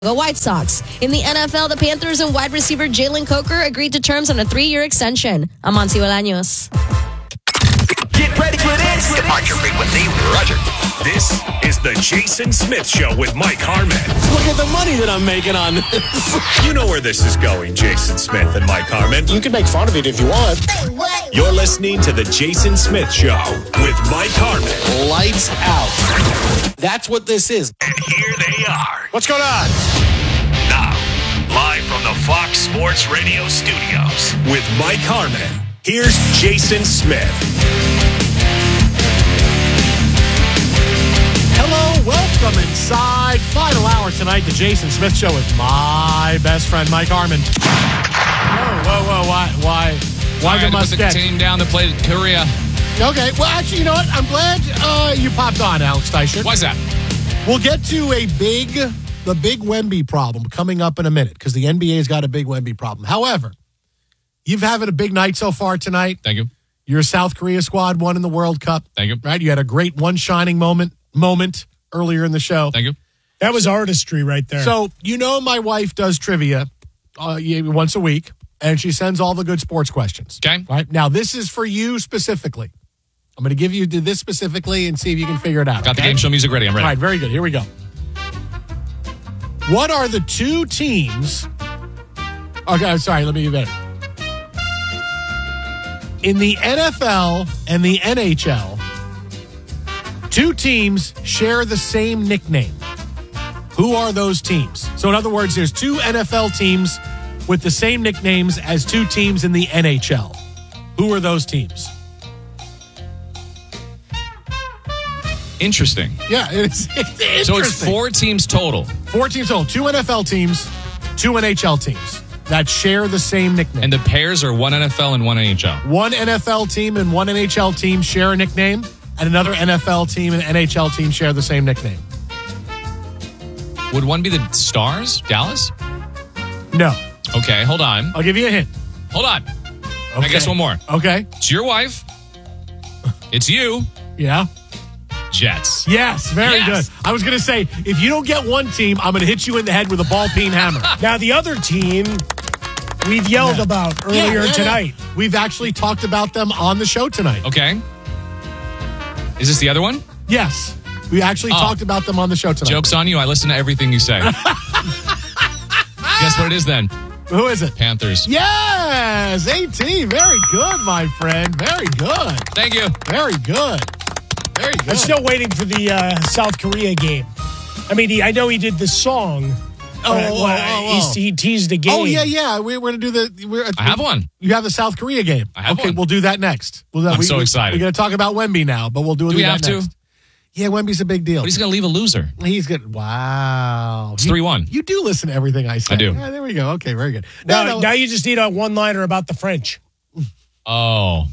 White Sox. In the NFL, the Panthers and wide receiver Jalen Coker agreed to terms on a 3-year extension. I'm Monty Bolaños. Get ready for this. Departure frequency, roger. This is the Jason Smith Show with Mike Harmon. Look at the money that I'm making on this. You know where this is going, Jason Smith and Mike Harmon. You can make fun of it if you want. You're listening to the Jason Smith Show with Mike Harmon. Lights out. That's what this is. And here they are. What's going on? Now, live from the Fox Sports Radio studios with Mike Harmon. Here's Jason Smith. Hello, welcome inside. Final hour tonight, the Jason Smith Show with my best friend, Mike Harmon. Whoa, why the put the mustache? team down to play Korea. Okay, well, actually, you know what? I'm glad you popped on, Alex Teicher. Why's that? We'll get to the big Wemby problem coming up in a minute because the NBA's got a big Wemby problem. However, you've having a big night so far tonight. Thank you. Your South Korea squad won in the World Cup. Thank you. Right? You had a great one shining moment earlier in the show. Thank you. That was artistry right there. So, you know my wife does trivia once a week, and she sends all the good sports questions. Okay. Right? Now, this is for you specifically. I'm going to give you this specifically and see if you can figure it out. Got the game show music ready. I'm ready. All right, very good. Here we go. What are the two teams... Okay, sorry, let me get better. In the NFL and the NHL, two teams share the same nickname. Who are those teams? So in other words, there's two NFL teams with the same nicknames as two teams in the NHL. Who are those teams? Interesting. Yeah, it's interesting. So it's 4 teams total. 4 teams total. 2 NFL teams, 2 NHL teams that share the same nickname. And the pairs are 1 NFL and 1 NHL. 1 NFL team and 1 NHL team share a nickname, and another NFL team and NHL team share the same nickname. Would one be the Stars? Dallas? No. Okay, hold on. I'll give you a hint. Hold on. Okay. I guess one more. Okay. It's your wife. It's you. Yeah. Jets. Yes, very Yes. good. I was going to say, if you don't get one team, I'm going to hit you in the head with a ball-peen hammer. now, the other team we've yelled about earlier tonight. We've actually talked about them on the show tonight. Okay. Is this the other one? Yes. We actually talked about them on the show tonight. Joke's on you. I listen to everything you say. Guess what it is then? Who is it? Panthers. Yes, 18. Very good, my friend. Very good. Thank you. Very good. Very good. I'm still waiting for the South Korea game. I mean, I know he did the song. He teased the game. Oh, yeah. We're going to do I have one. You have the South Korea game. I have okay, one. we'll do that next. I'm so excited. We're going to talk about Wemby now, but we'll do we that have next. to? Yeah, Wemby's a big deal. But he's going to leave a loser. He's good. Wow. It's 3-1. You do listen to everything I say. I do. Yeah, there we go. Okay, very good. Now you just need a one-liner about the French. Oh.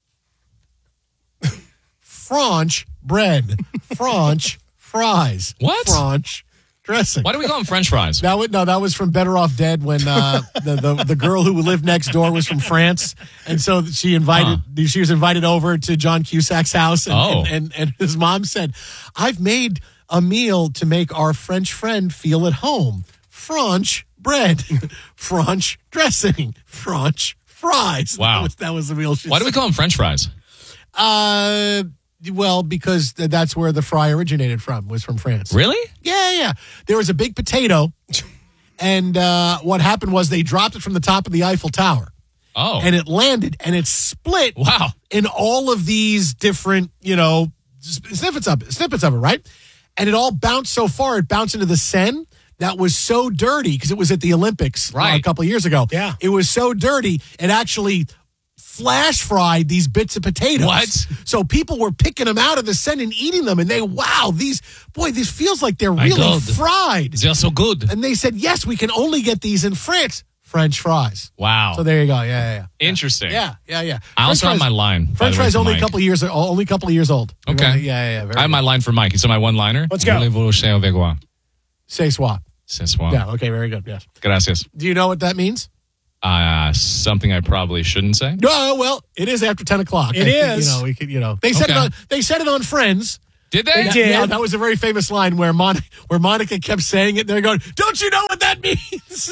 French bread. French fries. What? French dressing. Why do we call them French fries? That was from Better Off Dead when the girl who lived next door was from France, and so she was invited over to John Cusack's house, and his mom said, "I've made a meal to make our French friend feel at home. French bread, French dressing, French fries." Wow, that was the meal. Why do we call them French fries? Well, because that's where the fry originated was from France. Really? Yeah. There was a big potato, and what happened was they dropped it from the top of the Eiffel Tower. Oh. And it landed, and it split in all of these different, snippets of it, right? And it all bounced so far, it bounced into the Seine. That was so dirty, because it was at the Olympics a couple of years ago. Yeah. It was so dirty, it actually flash fried these bits of potatoes. What? So people were picking them out of the Seine and eating them, and this feels like they're really fried. They're so good. And they said, yes, we can only get these in France. French fries. Wow. So there you go. Yeah. Interesting. Yeah. I also have my line. French fries only a couple of years old. Okay. Yeah. I have my line for Mike. It's my one-liner. Let's go. C'est soir. C'est soir. Yeah. Okay. Very good. Yes. Gracias. Do you know what that means? Something I probably shouldn't say. No. Well, it is after 10 o'clock. It is. We could. They said it on Friends. Did they? They did. Yeah, that was a very famous line where Monica kept saying it. And they're going, "Don't you know what that means?"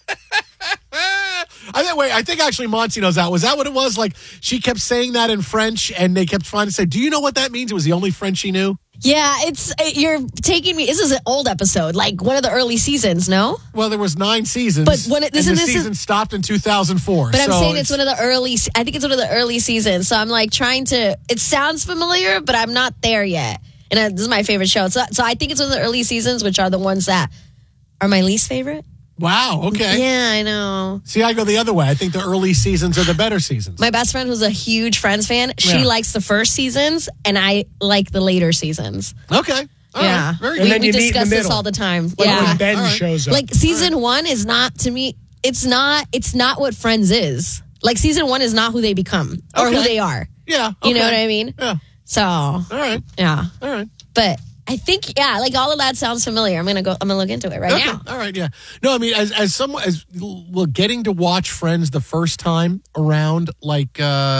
I think actually Monty knows that. Was that what it was? Like she kept saying that in French, and they kept trying to say, "Do you know what that means?" It was the only French she knew. Yeah, you're taking me. This is an old episode, like one of the early seasons. No, well, there was 9 seasons, but when this season stopped in 2004. But I'm saying it's one of the early. I think it's one of the early seasons. So I'm like trying to. It sounds familiar, but I'm not there yet. And this is my favorite show. So I think it's one of the early seasons, which are the ones that are my least favorite. Wow, okay. Yeah, I know. See, I go the other way. I think the early seasons are the better seasons. My best friend who's a huge Friends fan, she likes the first seasons, and I like the later seasons. Okay. All right. Very good. And then we you meet in discuss the this middle. all the time. Like yeah. when Ben shows up. Like season 1 is not, to me, it's not what Friends is. Like season 1 is not who they become or who they are. Yeah. Okay. You know what I mean? Yeah. So. All right. Yeah. All right. But I think, like all of that sounds familiar. I'm gonna look into it right now. All right, yeah. No, I mean, as getting to watch Friends the first time around, like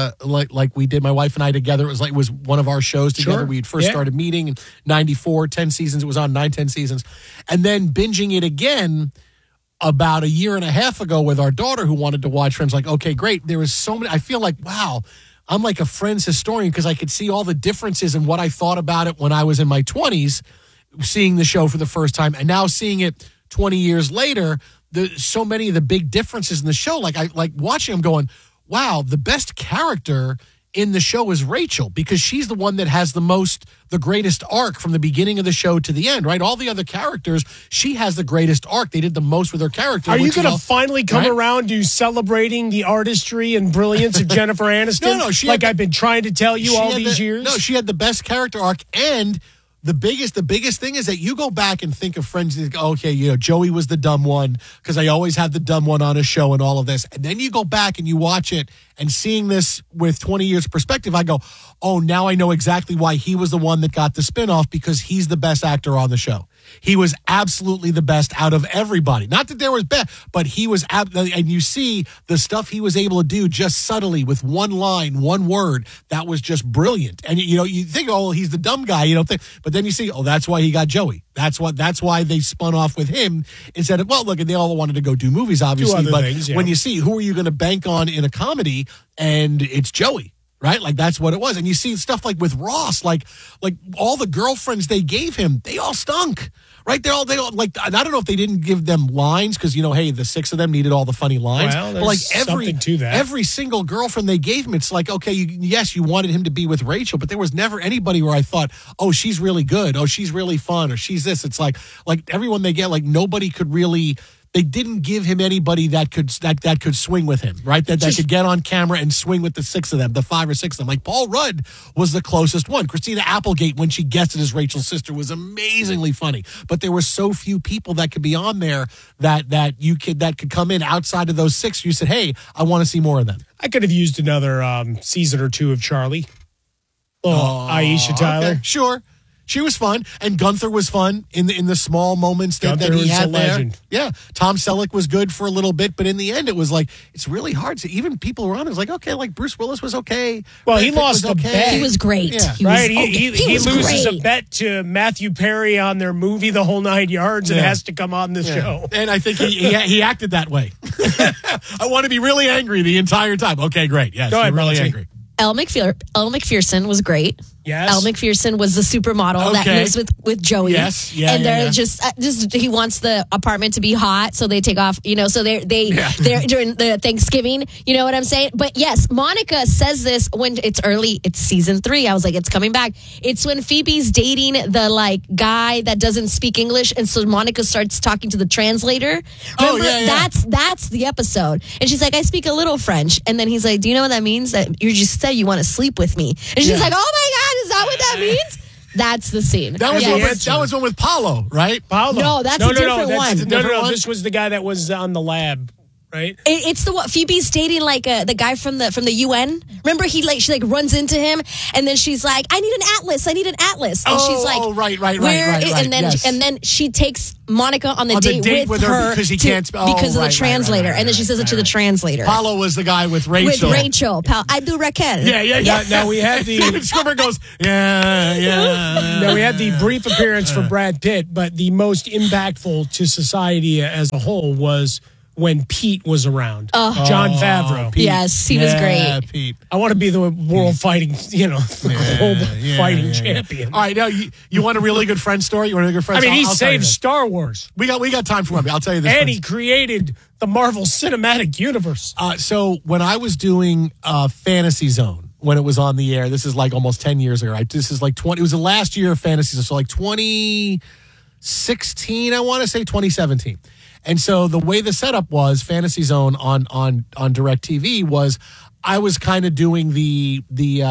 we did, my wife and I together. It was one of our shows together. Sure. We had first started meeting in '94, 10 seasons. It was on 9-10 seasons, and then binging it again about a year and a half ago with our daughter who wanted to watch Friends. Like, okay, great. There was so many. I feel like, wow. I'm like a Friends historian because I could see all the differences in what I thought about it when I was in my 20s, seeing the show for the first time, and now seeing it 20 years later. So many of the big differences in the show, like watching them, going, "Wow, the best character in the show is Rachel because she's the one that has the greatest arc from the beginning of the show to the end, right? All the other characters, she has the greatest arc. They did the most with her character. Are you going to finally come around to celebrating the artistry and brilliance of Jennifer Aniston? No, I've been trying to tell you all these years. No, she had the best character arc, and the biggest thing is that you go back and think of Friends. You go, okay, Joey was the dumb one because I always have the dumb one on a show and all of this. And then you go back and you watch it and seeing this with 20 years perspective, I go, oh, now I know exactly why he was the one that got the spinoff because he's the best actor on the show. He was absolutely the best out of everybody. Not that there was best, but he was, and you see the stuff he was able to do just subtly with one line, one word. That was just brilliant. And you think, oh, he's the dumb guy. You don't think, but then you see, oh, that's why he got Joey. That's why they spun off with him instead of, well, look, and they all wanted to go do movies, obviously. But when you see who are you going to bank on in a comedy, and it's Joey. Right? Like that's what it was. And you see stuff like with Ross, like all the girlfriends they gave him, they all stunk. Right? They all like, and I don't know if they didn't give them lines because, hey, the 6 of them needed all the funny lines. Well, but like something to that. every single girlfriend they gave him, it's like, okay, yes, you wanted him to be with Rachel, but there was never anybody where I thought, oh, she's really good. Oh, she's really fun. Or she's this. It's like everyone they get, like nobody could really. They didn't give him anybody that could swing with him, right? That could get on camera and swing with the 6 of them, the 5 or 6 of them. Like Paul Rudd was the closest one. Christina Applegate, when she guessed it as Rachel's sister, was amazingly funny. But there were so few people that could be on there that could come in outside of those 6. You said, hey, I want to see more of them. I could have used another season or 2 of Charlie. Aisha Tyler. Okay, sure. She was fun, and Gunther was fun in the small moments that he had there. Legend. Yeah, Tom Selleck was good for a little bit, but in the end, it was like it's really hard to even people around. It was like okay, like Bruce Willis was okay. Well, he lost a bet. He was great. Yeah. He loses a bet to Matthew Perry on their movie The Whole 9 Yards and has to come on the show. And I think he acted that way. I want to be really angry the entire time. Okay, great. Yes, go ahead, really angry. Elle McPherson was great. Yes. Elle McPherson was the supermodel that lives with Joey. Yes. Yeah. And they're just he wants the apartment to be hot, so they take off, so they're during the Thanksgiving, you know what I'm saying? But yes, Monica says this when it's season 3. I was like, it's coming back. It's when Phoebe's dating the guy that doesn't speak English, and so Monica starts talking to the translator. Remember, that's the episode. And she's like, I speak a little French. And then he's like, do you know what that means? That you just said you want to sleep with me. And she's like, oh my God, is that what that means? That's the scene. That was one with Paulo, right? Paulo. No, that's a different one. No. This was the guy that was on the lab. right? It's the what Phoebe's dating like the guy from the UN. Remember she runs into him and then she's like, I need an atlas. And she's like, right. And then yes. and then she takes Monica on the date with her because he can't because of the translator. And then she says it to the translator. Paulo was the guy with Rachel. I do Raquel. Yeah. Now we had the Swimmer goes, yeah. Now we had the brief appearance for Brad Pitt, but the most impactful to society as a whole was when Pete was around. John Favreau. Pete. Yes, he was great. Pete. I want to be the world fighting, global fighting champion. All right, now you want a really good friend story? You want a good friend story? He saved Star Wars. We got time for one. I'll tell you this. And he created the Marvel Cinematic Universe. So when I was doing Fantasy Zone, when it was on the air, this is like almost 10 years ago. Right? This is like 20. It was the last year of Fantasy Zone, so like 2016, I want to say 2017. And so the way the setup was, Fantasy Zone on DirecTV was, I was kind of doing the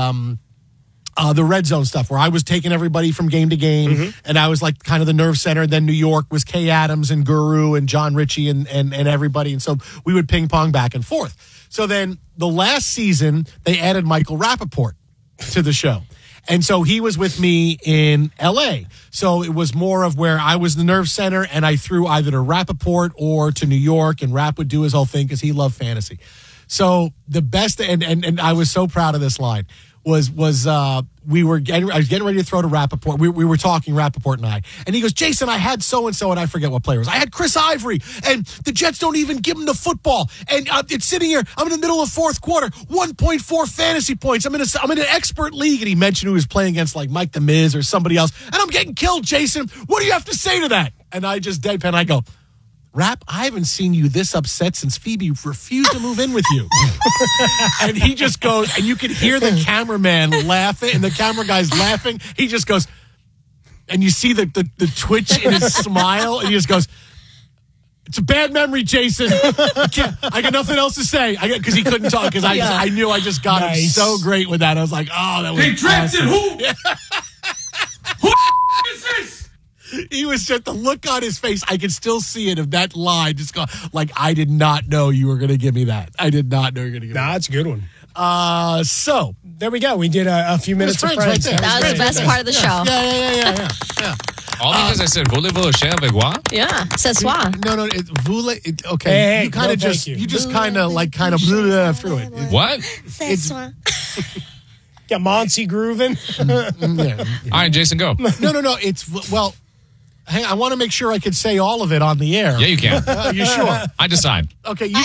red zone stuff where I was taking everybody from game to game, and I was like kind of the nerve center. Then New York was Kay Adams and Guru and John Ritchie and everybody, and so we would ping pong back and forth. So then the last season they added Michael Rappaport to the show. And so he was with me in L.A. So it was more of where I was the nerve center, and I threw either to Rappaport or to New York, and Rapp would do his whole thing because he loved fantasy. So the best, and I was so proud of this line, was I was getting ready to throw to Rappaport. We were talking, Rappaport and I. And he goes, Jason, I had so-and-so, and I forget what player it was. I had Chris Ivory, and the Jets don't even give him the football. And it's sitting here. I'm in the middle of fourth quarter, 1.4 fantasy points. I'm in an expert league. And he mentioned who he was playing against, like Mike the Miz or somebody else. And I'm getting killed, Jason. What do you have to say to that? And I just deadpan. I go, Rapp, I haven't seen you this upset since Phoebe refused to move in with you. And he just goes, and you could hear the cameraman laughing, and the camera guy's laughing. He just goes, and you see the twitch in his smile, and he just goes, it's a bad memory, Jason. I got nothing else to say. Because he couldn't talk, because I knew I just got him so great with that. I was like, oh, that was They drafted awesome. who? Who is this? He was just, the look on his face, I could still see it of that line. Just go, like, I did not know you were going to give me that. I did not know you were going to give me that. That's a good one. So there we go. We did a few minutes of Friends Friends. right there. That was the best part of the show. Yeah. All because I said, voulez-vous chien avec moi? Yeah, c'est soir. No, it's voulez. Okay, Hey, you kind of no, just, thank you. you just kind of through it. What? It's, Got Monty grooving. All right, Jason, go. no. It's, well, hang on, I want to make sure I could say all of it on the air. Yeah, you can. You sure? I decide. Okay, I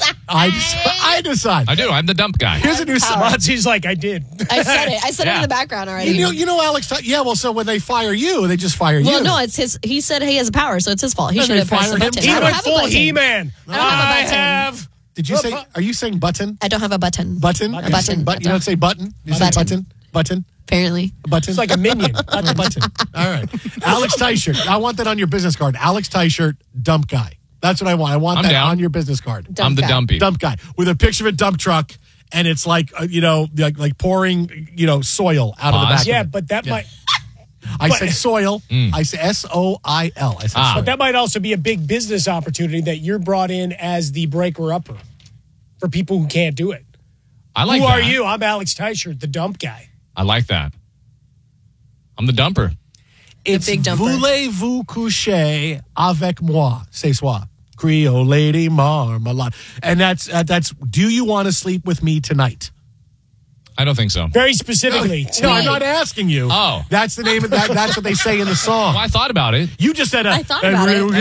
decide. I I do. I'm the dump guy. Here's a new song. Monty's like, I did. I said it. I said it Yeah. in the background already. You know, Alex. Yeah. Well, so when they fire you, they just fire you. Well, no, it's his. He said he has a power, so it's his fault. He Then should they have pressed the fire him. button. He I don't went have a full button. He-Man. I don't have a button. have. Did you say? Are you saying button? I don't have a button. Button. A button. You don't say button. You say Button. Button. Apparently. Button. It's like a minion. button. All right. Alex Tyshirt. I want that on your business card. Alex Tyshirt, dump guy. That's what I want. I want I'm that down. on your business card. I'm the guy. dumpy. Dump guy with a picture of a dump truck, and it's like like pouring soil out of the back. Yeah, of it. but that might. I say soil. I say SOIL. I say soil. But that might also be a big business opportunity that you're brought in as the breaker-upper for people who can't do it. I like Who that. are you? I'm Alex Tyshirt, the dump guy. I like that. I'm the dumper. It's big dumper. voulez-vous coucher avec moi? C'est soir. Creole lady marmalade. And that's do you want to sleep with me tonight? I don't think so. Very specifically. No, I'm not asking you. Oh. That's the name of that. That's what they say in the song. Well, I thought about it. You just said I thought about it.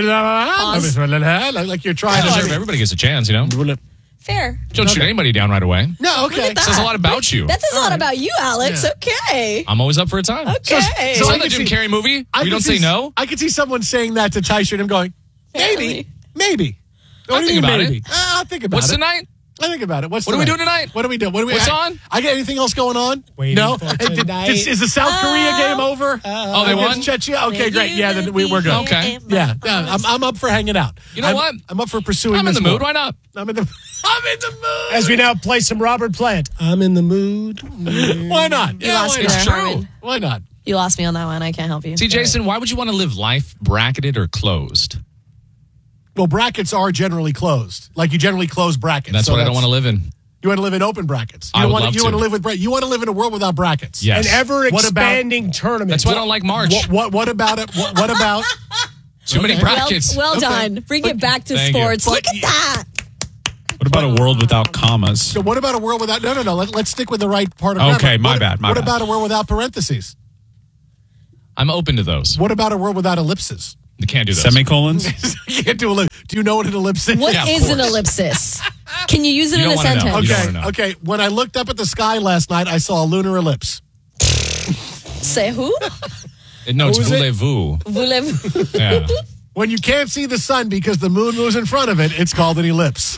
like you're trying I deserve to. everybody gets a chance, you know? Fair. Don't shoot anybody down right away. No, okay. Look at Says a lot about you. That says a lot about you, Alex. Yeah. Okay. I'm always up for a time. Okay. So I like the can Jim see- Carrey movie? I You can don't see- say no? I could see someone saying that to Tyshirt and going, maybe. I'll think about it. I'll think about What's it. tonight? I think about it. What are we doing tonight? What are we doing? What's on? I get anything else going on? Waiting No. for tonight. Is the South Korea game over? Oh, they won? Against Czechia? Okay, great. Yeah, then we're good. Okay. Yeah, I'm up for hanging out. You know what? I'm up for pursuing. I'm in this the mood. more. Why not? I'm in the mood. As we now play some Robert Plant. I'm in the mood. Why not? You lost me it's there, true. Harmon. Why not? You lost me on that one. I can't help you. See, Jason, why would you want to live life bracketed or closed? Well, brackets are generally closed. Like you generally close brackets. That's what I don't want to live in. You want to live in open brackets. I would love you to. want to live with you want to live in a world without brackets. Yes. An ever-expanding tournament. That's why I don't like March. What about it? What about Too many brackets. Well done. Bring it back to Thank you. sports. Look at that. What about a world without commas? So what about a world without? No. Let's stick with the right part of Okay, grammar. my bad. What about a world without parentheses? I'm open to those. What about a world without ellipses? You can't do those. Semicolons? You can't do ellipsis. Do you know what an ellipsis is? What Yeah, of is an course. ellipsis? Can you use it You in a don't wanna know. sentence? You don't wanna know. Okay. When I looked up at the sky last night, I saw a lunar ellipse. Say who? No, it's What was it? voulez-vous. Voulez-vous? Yeah. When you can't see the sun because the moon moves in front of it, it's called an ellipse.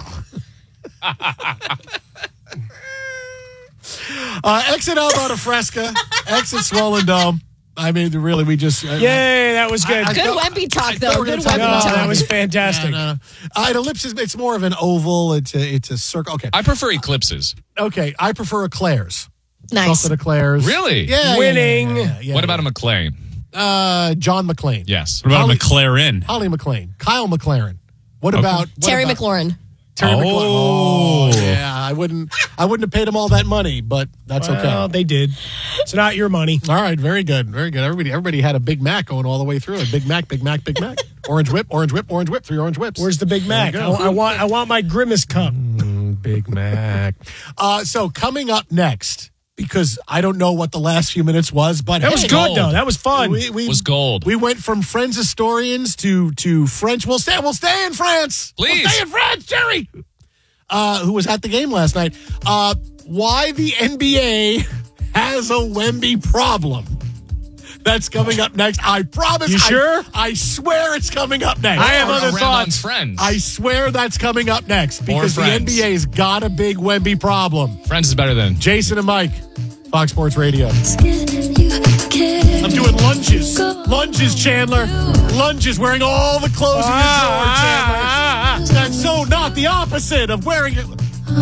Exit Alberta Fresca, exit Swollen Dome. I mean, really, we just... Yay, that was good. I Good thought- Wemby talk, I thought though. we were Good gonna talk Wemby about No, talk. that was fantastic. No. An ellipse is it's more of an oval. It's a circle. Okay, I prefer eclipses. okay. I prefer eclairs. Nice. Chocolate eclairs. Really? Yeah. Winning. What about a McLean? John McClane? Yes. What about Holly- a McLaren? Holly McClane. Kyle McLaren. What about Terry about- McLaurin. Terry McLaurin. Oh. Oh, yeah. I wouldn't have paid him all that money, but that's Well, okay. they did. It's not your money. All right, very good, very good. Everybody had a Big Mac going all the way through it. Big Mac, Big Mac, Big Mac. Orange whip, orange whip, orange whip. 3 orange whips. Where's the Big Mac? There you go. I want my Grimace cup. Big Mac? So coming up next, because I don't know what the last few minutes was, but That was hey, good, though. That was fun. We Was gold. We went from Friends historians to French. We'll stay in France. Please. We'll stay in France, Jerry. Who was at the game last night? Why the NBA has a Wemby problem? That's coming up next. I promise. You sure? I swear it's coming up next. I have other Around thoughts. On Friends. I swear that's coming up next because the Friends. NBA's got a big Wemby problem. Friends is better than. Jason and Mike, Fox Sports Radio. I'm doing lunges. Lunges, Chandler. Lunges, wearing all the clothes in your drawer, Chandler. That's so not the opposite of wearing it.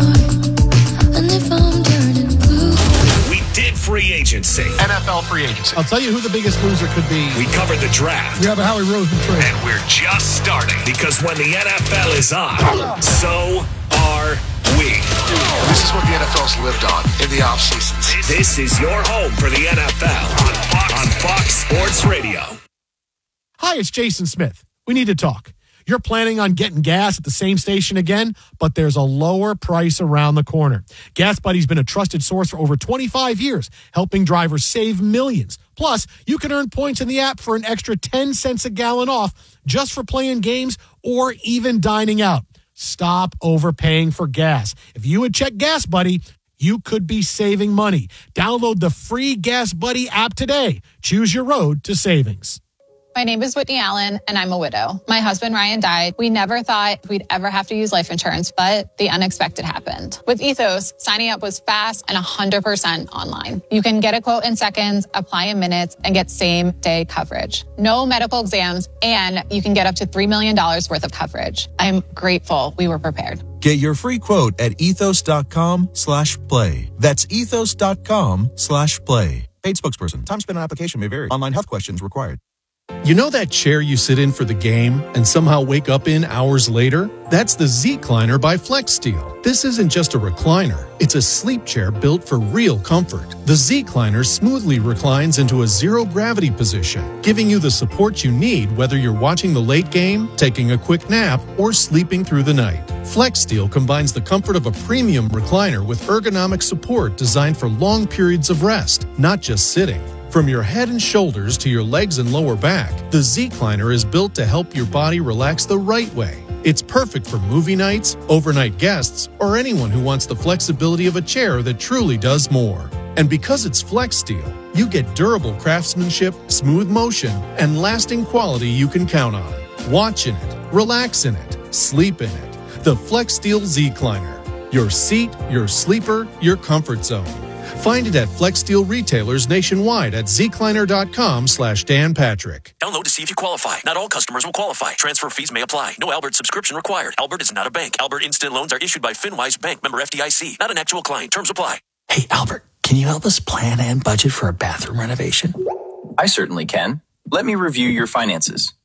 We did free agency. NFL free agency. I'll tell you who the biggest loser could be. We covered the draft. We have a Howie Roseman trade. And we're just starting because when the NFL is on, so are we. This is what the NFL's lived on in the off seasons. This is your home for the NFL on Fox Sports Radio. Hi, it's Jason Smith. We need to talk. You're planning on getting gas at the same station again, but there's a lower price around the corner. Gas Buddy's been a trusted source for over 25 years, helping drivers save millions. Plus, you can earn points in the app for an extra 10 cents a gallon off just for playing games or even dining out. Stop overpaying for gas. If you would check Gas Buddy, you could be saving money. Download the free Gas Buddy app today. Choose your road to savings. My name is Whitney Allen, and I'm a widow. My husband, Ryan, died. We never thought we'd ever have to use life insurance, but the unexpected happened. With Ethos, signing up was fast and 100% online. You can get a quote in seconds, apply in minutes, and get same-day coverage. No medical exams, and you can get up to $3 million worth of coverage. I'm grateful we were prepared. Get your free quote at ethos.com/play. That's ethos.com/play. Paid spokesperson. Time spent on application may vary. Online health questions required. You know that chair you sit in for the game and somehow wake up in hours later? That's the Z-Cliner by FlexSteel. This isn't just a recliner. It's a sleep chair built for real comfort. The Z-Cliner smoothly reclines into a zero-gravity position, giving you the support you need whether you're watching the late game, taking a quick nap, or sleeping through the night. FlexSteel combines the comfort of a premium recliner with ergonomic support designed for long periods of rest, not just sitting. From your head and shoulders to your legs and lower back, the Z-Cliner is built to help your body relax the right way. It's perfect for movie nights, overnight guests, or anyone who wants the flexibility of a chair that truly does more. And because it's FlexSteel, you get durable craftsmanship, smooth motion, and lasting quality you can count on. Watch in it, relax in it, sleep in it. The FlexSteel Z-Cliner. Your seat, your sleeper, your comfort zone. Find it at FlexSteel retailers nationwide at zcliner.com/Dan Patrick. Download to see if you qualify. Not all customers will qualify. Transfer fees may apply. No Albert subscription required. Albert is not a bank. Albert Instant Loans are issued by FinWise Bank, member FDIC. Not an actual client. Terms apply. Hey, Albert, can you help us plan and budget for a bathroom renovation? I certainly can. Let me review your finances.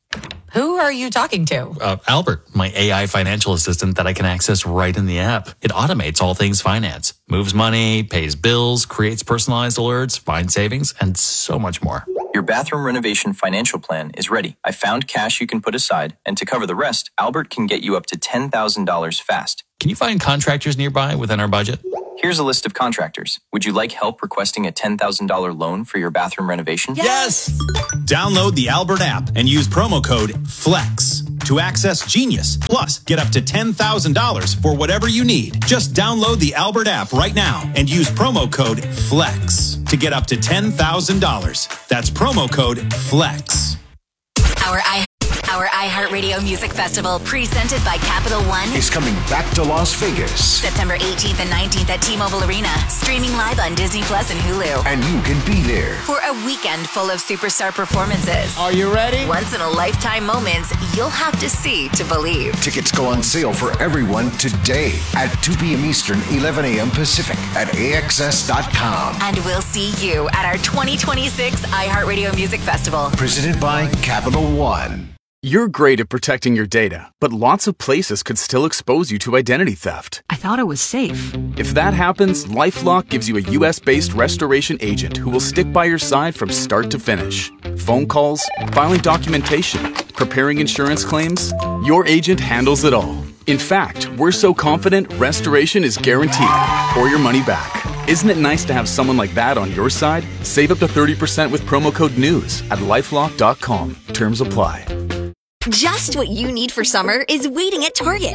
Who are you talking to? Albert, my AI financial assistant that I can access right in the app. It automates all things finance, moves money, pays bills, creates personalized alerts, finds savings, and so much more. Your bathroom renovation financial plan is ready. I found cash you can put aside, and to cover the rest, Albert can get you up to $10,000 fast. Can you find contractors nearby within our budget? Here's a list of contractors. Would you like help requesting a $10,000 loan for your bathroom renovation? Yes! Download the Albert app and use promo code FLEX to access Genius. Plus, get up to $10,000 for whatever you need. Just download the Albert app right now and use promo code FLEX to get up to $10,000. That's promo code FLEX. Our iHeartRadio Music Festival, presented by Capital One, is coming back to Las Vegas. September 18th and 19th at T-Mobile Arena, streaming live on Disney Plus and Hulu. And you can be there For a weekend full of superstar performances. Are you ready? Once-in-a-lifetime moments you'll have to see to believe. Tickets go on sale for everyone today at 2 p.m. Eastern, 11 a.m. Pacific at AXS.com. And we'll see you at our 2026 iHeartRadio Music Festival. Presented by Capital One. You're great at protecting your data, but lots of places could still expose you to identity theft. I thought it was safe. If that happens, LifeLock gives you a U.S.-based restoration agent who will stick by your side from start to finish. Phone calls, filing documentation, preparing insurance claims, your agent handles it all. In fact, we're so confident restoration is guaranteed or your money back. Isn't it nice to have someone like that on your side? Save up to 30% with promo code NEWS at LifeLock.com. Terms apply. Just what you need for summer is waiting at Target.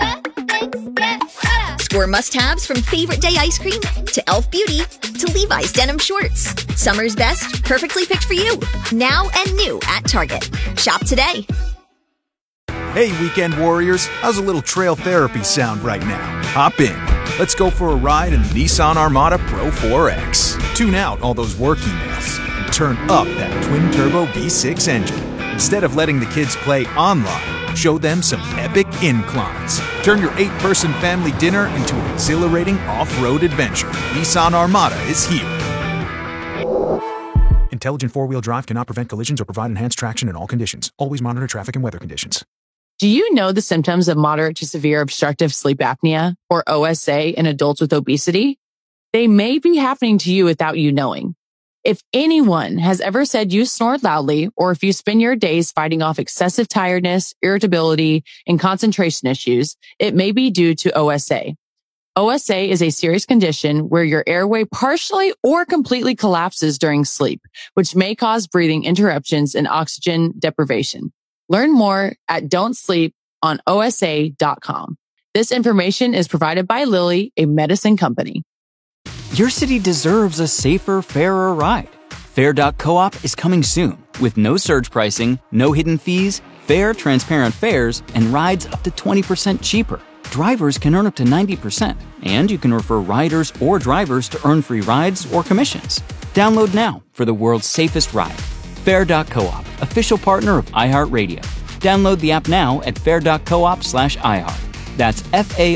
Score must-haves from Favorite Day ice cream to Elf Beauty to Levi's denim shorts. Summer's best, perfectly picked for you. Now and new at Target. Shop today. Hey, weekend warriors, how's a little trail therapy sound right now? Hop in. Let's go for a ride in the Nissan Armada Pro 4X. Tune out all those work emails and turn up that twin-turbo V6 engine. Instead of letting the kids play online, show them some epic inclines. Turn your 8-person family dinner into an exhilarating off-road adventure. Nissan Armada is here. Intelligent four-wheel drive cannot prevent collisions or provide enhanced traction in all conditions. Always monitor traffic and weather conditions. Do you know the symptoms of moderate to severe obstructive sleep apnea, or OSA, in adults with obesity? They may be happening to you without you knowing. If anyone has ever said you snore loudly, or if you spend your days fighting off excessive tiredness, irritability, and concentration issues, it may be due to OSA. OSA is a serious condition where your airway partially or completely collapses during sleep, which may cause breathing interruptions and oxygen deprivation. Learn more at don'tsleeponosa.com. This information is provided by Lilly, a medicine company. Your city deserves a safer, fairer ride. Fair.coop is coming soon with no surge pricing, no hidden fees, fair, transparent fares, and rides up to 20% cheaper. Drivers can earn up to 90%, and you can refer riders or drivers to earn free rides or commissions. Download now for the world's safest ride. Fair.coop, official partner of iHeartRadio. Download the app now at fair.coop/iHeart. That's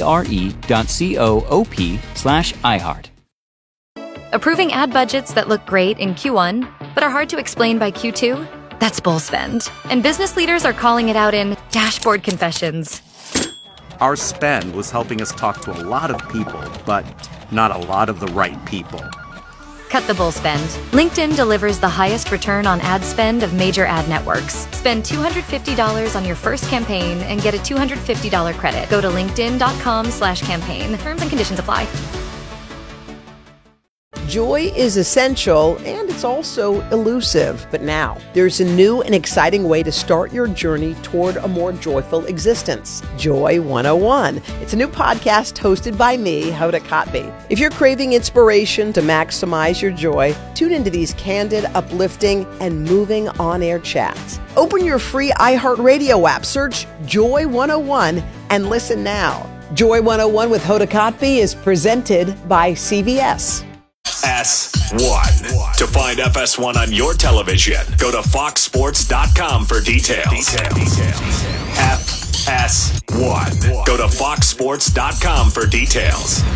FARE.coop/iHeart. Approving ad budgets that look great in Q1, but are hard to explain by Q2? That's bull spend. And business leaders are calling it out in dashboard confessions. Our spend was helping us talk to a lot of people, but not a lot of the right people. Cut the bull spend. LinkedIn delivers the highest return on ad spend of major ad networks. Spend $250 on your first campaign and get a $250 credit. Go to linkedin.com/campaign. Terms and conditions apply. Joy is essential, and it's also elusive. But now, there's a new and exciting way to start your journey toward a more joyful existence. Joy 101. It's a new podcast hosted by me, Hoda Kotb. If you're craving inspiration to maximize your joy, tune into these candid, uplifting, and moving on-air chats. Open your free iHeartRadio app, search Joy 101, and listen now. Joy 101 with Hoda Kotb is presented by CVS. FS1. To find FS1 on your television, go to foxsports.com for details. FS1. Go to foxsports.com for details.